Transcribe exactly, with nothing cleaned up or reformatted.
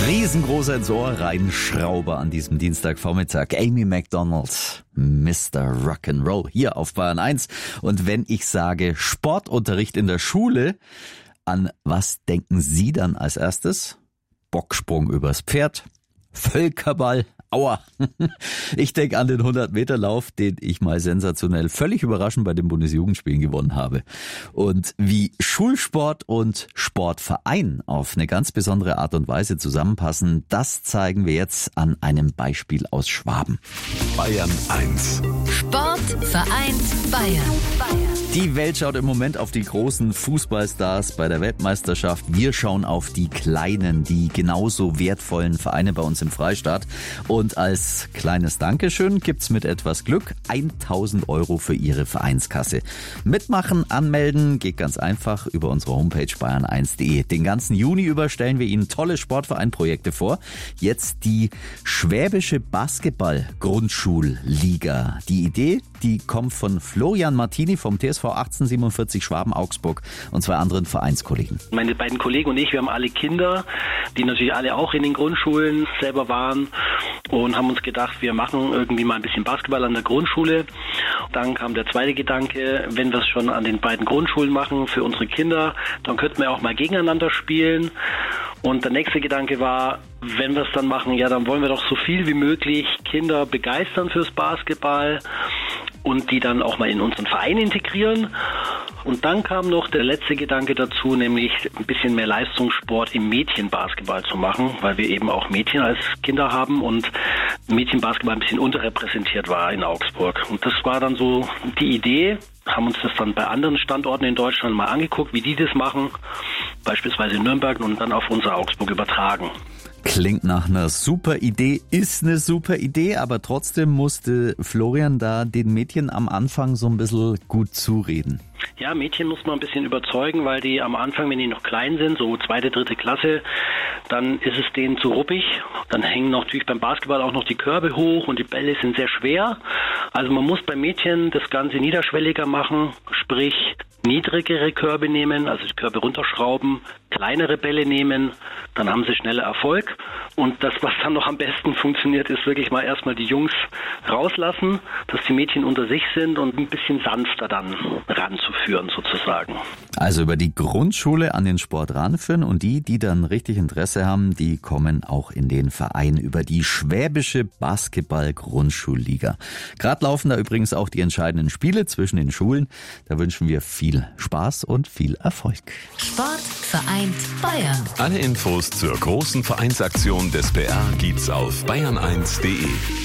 Riesengroßer ins Ohr reinschrauber an diesem Dienstagvormittag. Amy Macdonald, Mister Rock'n'Roll, hier auf Bayern eins. Und wenn ich sage Sportunterricht in der Schule, an was denken Sie dann als erstes? Bocksprung übers Pferd, Völkerball, aua. Ich denke an den hundert-Meter-Lauf, den ich mal sensationell, völlig überraschend bei den Bundesjugendspielen gewonnen habe. Und wie Schulsport und Sportverein auf eine ganz besondere Art und Weise zusammenpassen, das zeigen wir jetzt an einem Beispiel aus Schwaben. Bayern eins. Sport vereint Bayern. Die Welt schaut im Moment auf die großen Fußballstars bei der Weltmeisterschaft. Wir schauen auf die kleinen, die genauso wertvollen Vereine bei uns im Freistaat. Und als kleines Dankeschön gibt's mit etwas Glück tausend Euro für Ihre Vereinskasse. Mitmachen, anmelden geht ganz einfach über unsere Homepage bayern eins punkt de. Den ganzen Juni über stellen wir Ihnen tolle Sportvereinprojekte vor. Jetzt die Schwäbische Basketball-Grundschulliga. Die Idee, die kommt von Florian Martini vom T S V achtzehnhundertsiebenundvierzig Schwaben-Augsburg und zwei anderen Vereinskollegen. Meine beiden Kollegen und ich, wir haben alle Kinder, die natürlich alle auch in den Grundschulen selber waren und haben uns gedacht, wir machen irgendwie mal ein bisschen Basketball an der Grundschule. Dann kam der zweite Gedanke, wenn wir es schon an den beiden Grundschulen machen für unsere Kinder, dann könnten wir auch mal gegeneinander spielen. Und der nächste Gedanke war, wenn wir es dann machen, ja, dann wollen wir doch so viel wie möglich Kinder begeistern fürs Basketball und die dann auch mal in unseren Verein integrieren. Und dann kam noch der letzte Gedanke dazu, nämlich ein bisschen mehr Leistungssport im Mädchenbasketball zu machen, weil wir eben auch Mädchen als Kinder haben und Mädchenbasketball ein bisschen unterrepräsentiert war in Augsburg. Und das war dann so die Idee, haben uns das dann bei anderen Standorten in Deutschland mal angeguckt, wie die das machen, beispielsweise in Nürnberg und dann auf unser Augsburg übertragen. Klingt nach einer super Idee, ist eine super Idee, aber trotzdem musste Florian da den Mädchen am Anfang so ein bisschen gut zureden. Ja, Mädchen muss man ein bisschen überzeugen, weil die am Anfang, wenn die noch klein sind, so zweite, dritte Klasse, dann ist es denen zu ruppig. Dann hängen natürlich beim Basketball auch noch die Körbe hoch und die Bälle sind sehr schwer. Also man muss bei Mädchen das Ganze niederschwelliger machen, sprich niedrigere Körbe nehmen, also die Körbe runterschrauben, kleinere Bälle nehmen, dann haben sie schneller Erfolg. Und das, was dann noch am besten funktioniert, ist wirklich mal erstmal die Jungs rauslassen, dass die Mädchen unter sich sind und ein bisschen sanfter dann ranzuführen sozusagen. Also über die Grundschule an den Sport ranführen und die, die dann richtig Interesse haben, die kommen auch in den Verein über die Schwäbische Basketball-Grundschulliga. Gerade laufen da übrigens auch die entscheidenden Spiele zwischen den Schulen. Da wünschen wir viel Spaß und viel Erfolg. Sport vereint Bayern. Alle Infos zur großen Vereinsaktion des B R gibt's auf bayern eins punkt de.